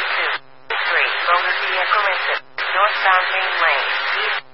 2, 3, motor vehicle incident, northbound main lane, east.